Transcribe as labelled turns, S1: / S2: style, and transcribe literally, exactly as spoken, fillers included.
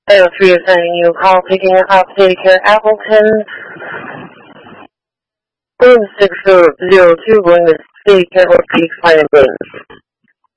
S1: oh three assigning you a call, picking up Daycare Appleton. Room six zero two, going to Daycare or Peaks Fine Names.